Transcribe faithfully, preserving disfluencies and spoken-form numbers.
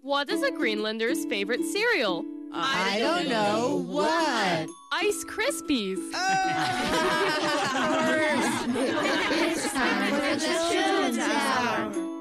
What is a Greenlander's favorite cereal? I, I don't know. What? Ice Krispies. Oh. It's time for the